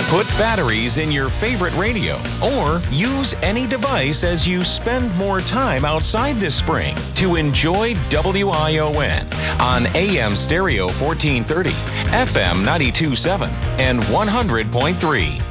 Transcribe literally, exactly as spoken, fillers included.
Put batteries in your favorite radio or use any device as you spend more time outside this spring to enjoy W I O N on A M Stereo fourteen thirty, F M ninety-two point seven, and one hundred point three.